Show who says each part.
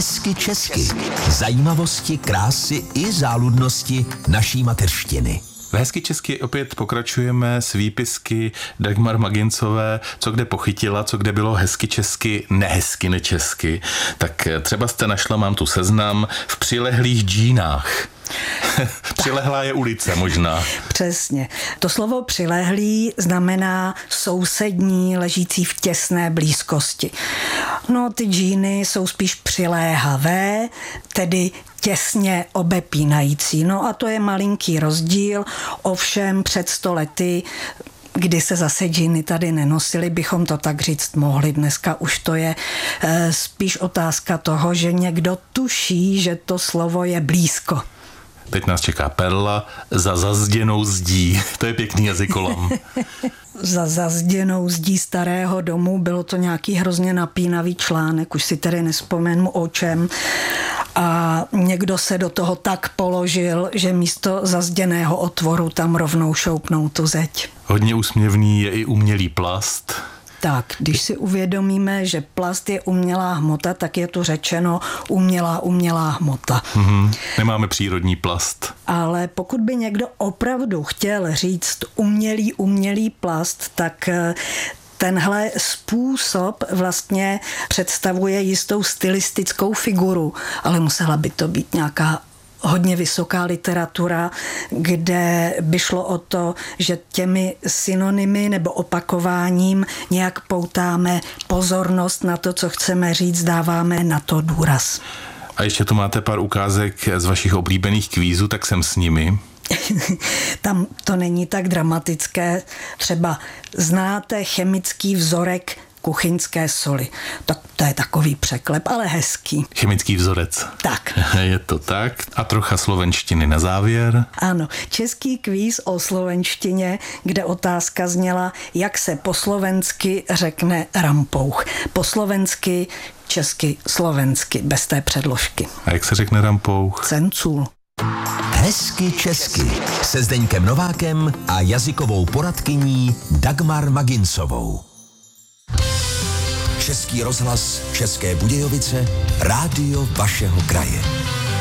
Speaker 1: Hezky česky. Zajímavosti, krásy i záludnosti naší mateřštiny.
Speaker 2: V Hezky česky opět pokračujeme s výpisky Dagmar Magincové, co kde pochytila, co kde bylo hezky česky, nehezky nečesky. Tak třeba jste našla, mám tu seznam, v přilehlých džínách. Přilehlá je ulice možná.
Speaker 3: Přesně. To slovo přilehlý znamená sousední, ležící v těsné blízkosti. No, ty džíny jsou spíš přiléhavé, tedy těsně obepínající. No a to je malinký rozdíl, ovšem před 100 lety, kdy se zase džíny tady nenosily, bychom to tak říct mohli. Dneska už to je spíš otázka toho, že někdo tuší, že to slovo je blízko.
Speaker 2: Teď nás čeká perla za zazděnou zdí. To je pěkný jazykolam.
Speaker 3: Za zazděnou zdí starého domu, bylo to nějaký hrozně napínavý článek, už si tedy nespomenu o čem. A někdo se do toho tak položil, že místo zazděného otvoru tam rovnou šoupnou tu zeď.
Speaker 2: Hodně úsměvný je i umělý plast.
Speaker 3: Tak, když si uvědomíme, že plast je umělá hmota, tak je tu řečeno umělá hmota.
Speaker 2: Nemáme přírodní plast.
Speaker 3: Ale pokud by někdo opravdu chtěl říct umělý plast, tak tenhle způsob vlastně představuje jistou stylistickou figuru, ale musela by to být nějaká hodně vysoká literatura, kde by šlo o to, že těmi synonymy nebo opakováním nějak poutáme pozornost na to, co chceme říct, dáváme na to důraz.
Speaker 2: A ještě tu máte pár ukázek z vašich oblíbených kvízů, tak jsem s nimi.
Speaker 3: Tam to není tak dramatické. Třeba znáte chemický vzorek kuchyňské soli. Tak to je takový překlep, ale hezký.
Speaker 2: Chemický vzorec.
Speaker 3: Tak.
Speaker 2: Je to tak. A trocha slovenštiny na závěr.
Speaker 3: Ano, český kvíz o slovenštině, kde otázka zněla, jak se po slovensky řekne rampouch. Po slovensky, česky, slovensky, bez té předložky.
Speaker 2: A jak se řekne rampouch?
Speaker 3: Cencůl.
Speaker 1: Hezky česky se Zdeňkem Novákem a jazykovou poradkyní Dagmar Magincovou. Český rozhlas České Budějovice, rádio vašeho kraje.